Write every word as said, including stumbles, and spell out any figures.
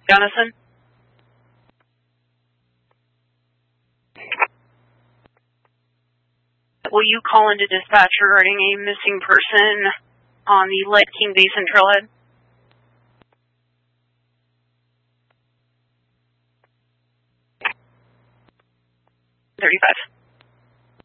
Jonathan? Will you call into dispatch regarding a missing person on the Lead King Basin trailhead? thirty-five.